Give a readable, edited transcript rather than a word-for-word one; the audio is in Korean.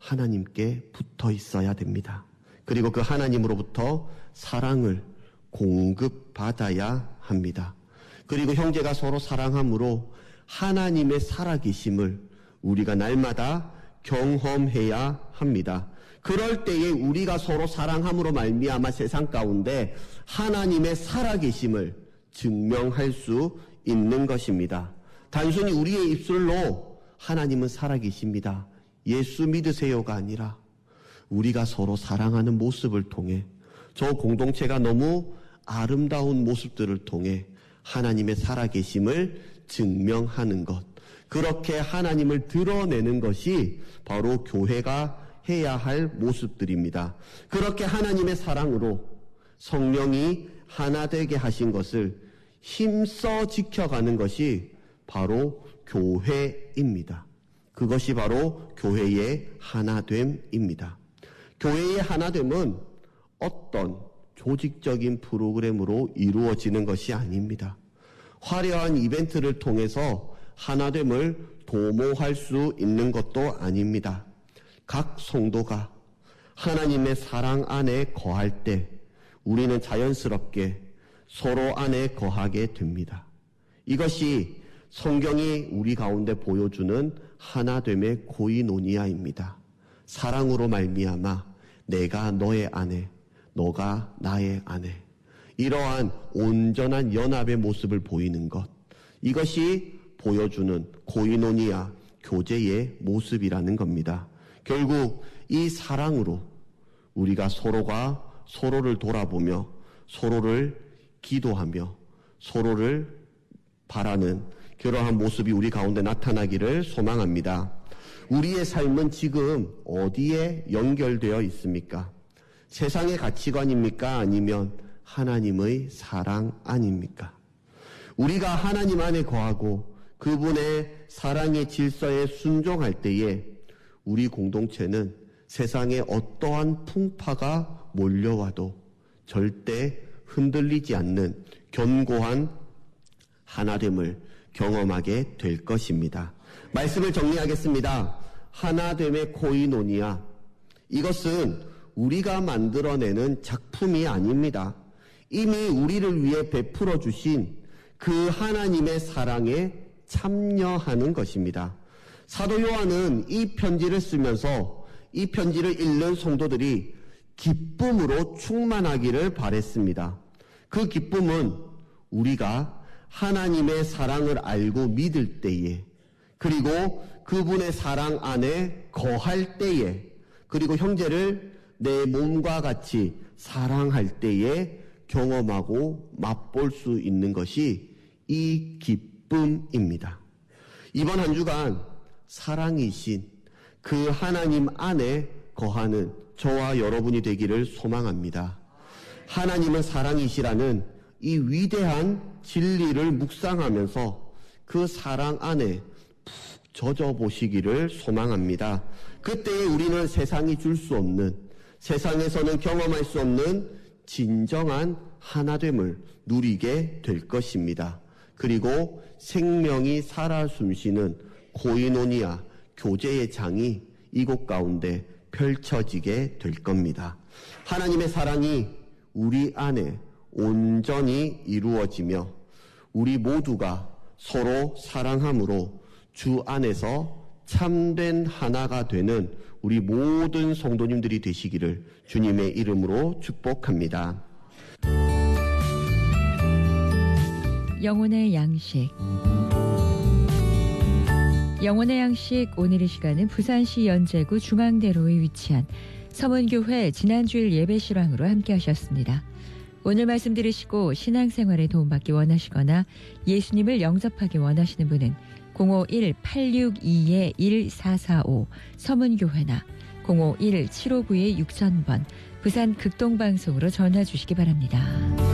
하나님께 붙어 있어야 됩니다. 그리고 그 하나님으로부터 사랑을 공급받아야 합니다. 그리고 형제가 서로 사랑함으로 하나님의 살아계심을 우리가 날마다 경험해야 합니다. 그럴 때에 우리가 서로 사랑함으로 말미암아 세상 가운데 하나님의 살아계심을 증명할 수 있는 것입니다. 단순히 우리의 입술로 하나님은 살아계십니다, 예수 믿으세요가 아니라 우리가 서로 사랑하는 모습을 통해, 저 공동체가 너무 아름다운 모습들을 통해 하나님의 살아계심을 증명하는 것, 그렇게 하나님을 드러내는 것이 바로 교회가 해야 할 모습들입니다. 그렇게 하나님의 사랑으로 성령이 하나 되게 하신 것을 힘써 지켜가는 것이 바로 교회입니다. 그것이 바로 교회의 하나됨입니다. 교회의 하나됨은 어떤 조직적인 프로그램으로 이루어지는 것이 아닙니다. 화려한 이벤트를 통해서 하나됨을 도모할 수 있는 것도 아닙니다. 각 성도가 하나님의 사랑 안에 거할 때 우리는 자연스럽게 서로 안에 거하게 됩니다. 이것이 성경이 우리 가운데 보여주는 하나됨의 코이노니아입니다. 사랑으로 말미암아 내가 너의 안에, 너가 나의 안에, 이러한 온전한 연합의 모습을 보이는 것, 이것이 보여주는 코이노니아, 교제의 모습이라는 겁니다. 결국 이 사랑으로 우리가 서로가 서로를 돌아보며 서로를 기도하며 서로를 바라는 그러한 모습이 우리 가운데 나타나기를 소망합니다. 우리의 삶은 지금 어디에 연결되어 있습니까? 세상의 가치관입니까? 아니면 하나님의 사랑 아닙니까? 우리가 하나님 안에 거하고 그분의 사랑의 질서에 순종할 때에 우리 공동체는 세상에 어떠한 풍파가 몰려와도 절대 흔들리지 않는 견고한 하나됨을 경험하게 될 것입니다. 말씀을 정리하겠습니다. 하나됨의 코이노니아, 이것은 우리가 만들어내는 작품이 아닙니다. 이미 우리를 위해 베풀어 주신 그 하나님의 사랑에 참여하는 것입니다. 사도 요한은 이 편지를 쓰면서 이 편지를 읽는 성도들이 기쁨으로 충만하기를 바랬습니다. 그 기쁨은 우리가 하나님의 사랑을 알고 믿을 때에, 그리고 그분의 사랑 안에 거할 때에, 그리고 형제를 내 몸과 같이 사랑할 때에 경험하고 맛볼 수 있는 것이 이 기쁨입니다. 이번 한 주간 사랑이신 그 하나님 안에 거하는 저와 여러분이 되기를 소망합니다. 하나님은 사랑이시라는 이 위대한 진리를 묵상하면서 그 사랑 안에 푹 젖어 보시기를 소망합니다. 그때에 우리는 세상이 줄 수 없는, 세상에서는 경험할 수 없는 진정한 하나됨을 누리게 될 것입니다. 그리고 생명이 살아 숨쉬는 코이노니아, 교제의 장이 이곳 가운데 펼쳐지게 될 겁니다. 하나님의 사랑이 우리 안에 온전히 이루어지며 우리 모두가 서로 사랑함으로 주 안에서 참된 하나가 되는 우리 모든 성도님들이 되시기를 주님의 이름으로 축복합니다. 영혼의 양식. 영혼의 양식, 오늘의 시간은 부산시 연제구 중앙대로에 위치한 서문교회 지난주일 예배 실황으로 함께 하셨습니다. 오늘 말씀 들으시고 신앙생활에 도움받기 원하시거나 예수님을 영접하기 원하시는 분은 051-862-1445 서문교회나 051-759-6000번 부산 극동방송으로 전화 주시기 바랍니다.